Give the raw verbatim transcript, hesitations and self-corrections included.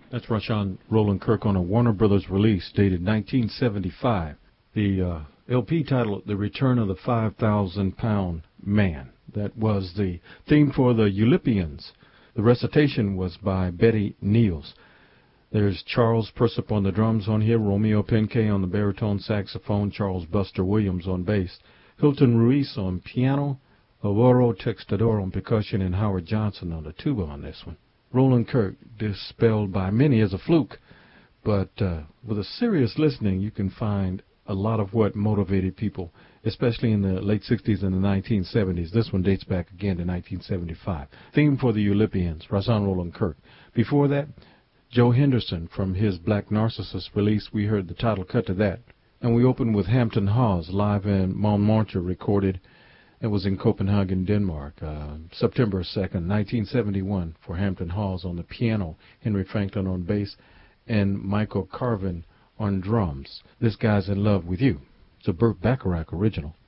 That's Rashawn Roland Kirk on a Warner Brothers release dated nineteen seventy-five. The uh, L P title, The Return of the five thousand pound Man. That was the theme for the Eulipians. The recitation was by Betty Niels. There's Charles Persip on the drums on here, Romeo Pincay on the baritone saxophone, Charles Buster Williams on bass, Hilton Ruiz on piano, Alvaro Textador on percussion, and Howard Johnson on the tuba on this one. Roland Kirk, dispelled by many as a fluke, but uh, with a serious listening, you can find a lot of what motivated people, especially in the late sixties and the nineteen seventies. This one dates back again to nineteen seventy-five. Theme for the Eulipians, Rashawn Roland Kirk. Before that, Joe Henderson, from his Black Narcissus release, we heard the title cut to that. And we opened with Hampton Hawes, live in Montmartre, recorded. It was in Copenhagen, Denmark, uh, September second, nineteen seventy-one, for Hampton Hawes on the piano, Henry Franklin on bass, and Michael Carvin on drums. This Guy's in Love with You. It's a Burt Bacharach original.